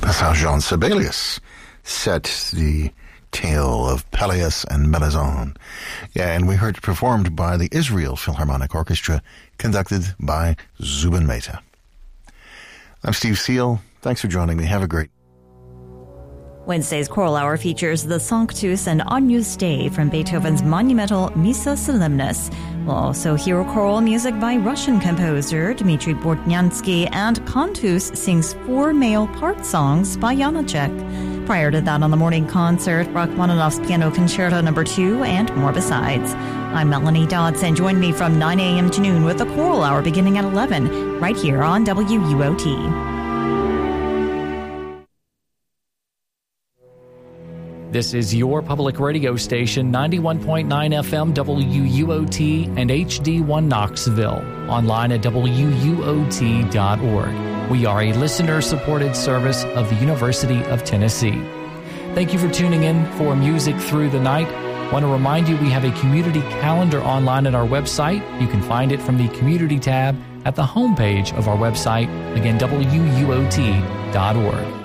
That's how Jean Sibelius set the tale of Peleus and Melisande. Yeah, and we heard it performed by the Israel Philharmonic Orchestra, conducted by Zubin Mehta. I'm Steve Seal. Thanks for joining me. Have a great Wednesday's Choral Hour features the Sanctus and Agnus Dei from Beethoven's monumental Missa Solemnis. We'll also hear choral music by Russian composer Dmitry Bortnyansky, and Cantus sings 4 male part songs by Janacek. Prior to that, on the morning concert, Rachmaninoff's Piano Concerto No. 2 and more besides. I'm Melanie Dodson. Join me from 9 a.m. to noon with the Choral Hour beginning at 11, right here on WUOT. This is your public radio station, 91.9 FM WUOT and HD1 Knoxville, online at WUOT.org. We are a listener-supported service of the University of Tennessee. Thank you for tuning in for Music Through the Night. I want to remind you we have a community calendar online at our website. You can find it from the Community tab at the homepage of our website, again, WUOT.org.